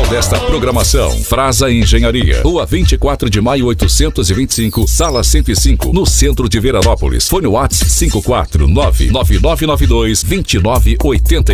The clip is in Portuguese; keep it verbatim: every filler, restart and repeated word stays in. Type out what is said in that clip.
final desta programação. Frasa Engenharia, Rua vinte e quatro de maio, oitocentos e vinte e cinco, Sala cento e cinco, no centro de Veranópolis. Fone WhatsApp cinco quatro nove nove nove nove dois dois nove oito